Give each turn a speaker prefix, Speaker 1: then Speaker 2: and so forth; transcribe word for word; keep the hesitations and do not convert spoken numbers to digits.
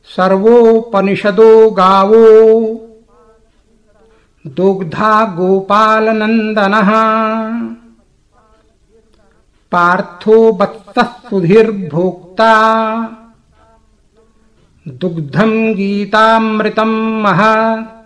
Speaker 1: सर्वोपनिषदो गावो दुग्धा गोपालनन्दनः पार्थो वत्सः सुधीर्भोक्ता दुग्धं गीतामृतं महत्।